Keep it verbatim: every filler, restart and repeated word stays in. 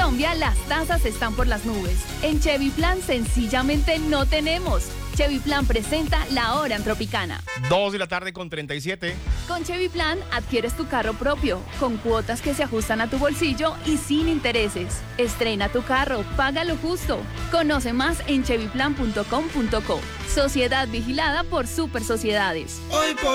Colombia las tasas están por las nubes. En Chevy Plan sencillamente no tenemos. Chevy Plan presenta La Hora en Tropicana. Dos de la tarde con treinta y siete. Con Chevy Plan adquieres tu carro propio, con cuotas que se ajustan a tu bolsillo y sin intereses. Estrena tu carro, paga lo justo. Conoce más en chevy plan punto com punto co. Sociedad vigilada por Super Sociedades. Hoy por